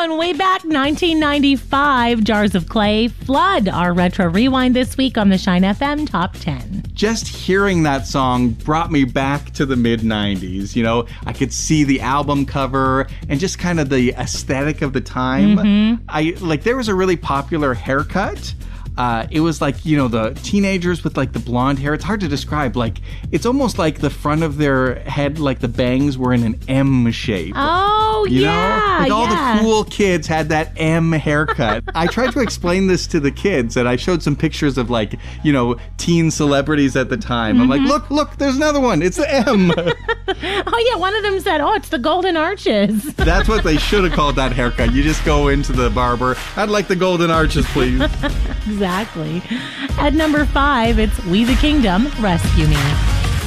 one way back 1995. Jars of Clay, Flood, our retro rewind this week on the Shine FM Top 10. Just hearing that song brought me back to the mid-90s. You know, I could see the album cover and just kind of the aesthetic of the time. There was a really popular haircut. It was like, you know, the teenagers with like the blonde hair. It's hard to describe. Like, it's almost like the front of their head, like the bangs were in an M shape. Oh, you yeah. know? Like all the cool kids had that M haircut. I tried to explain this to the kids, and I showed some pictures of like, you know, teen celebrities at the time. I'm like, look, there's another one. It's the M. Oh, yeah. One of them said, it's the Golden Arches. That's what they should have called that haircut. You just go into the barber. I'd like the Golden Arches, please. Exactly. At number 5, it's We the Kingdom, Rescue Me.